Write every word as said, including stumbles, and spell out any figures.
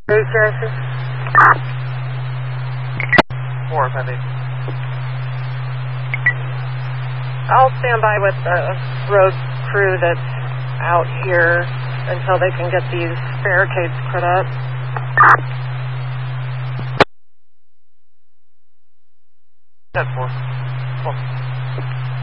Hey, Jesse. Four, five, eight. I'll stand by with the road crew that's out here until they can get these barricades put up. That's four. Four.